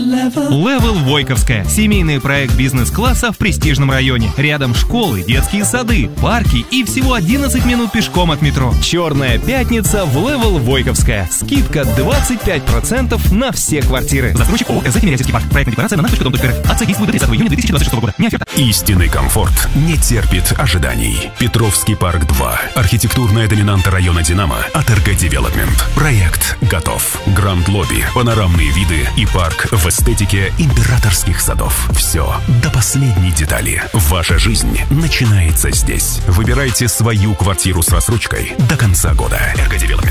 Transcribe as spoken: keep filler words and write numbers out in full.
Level Войковская. Семейный проект бизнес-класса в престижном районе. Рядом школы, детские сады, парки и всего одиннадцать минут пешком от метро. Черная пятница в Level Войковская. Скидка двадцать пять процентов на все квартиры. Застройщик ООО СЗ Тимирязевский парк. Проектная декларация на наш точка дом точка р ф. Акция действует до тридцатого июня две тысячи двадцать шестого года. Не оферта. Истинный комфорт не терпит ожиданий. Петровский парк два. Архитектурная доминанта района Динамо от эр гэ Development. Проект готов. Гранд-лобби, панорамные виды и парк в эстетике императорских садов. Все до последней детали. Ваша жизнь начинается здесь. Выбирайте свою квартиру с рассрочкой до конца года. эр гэ Development.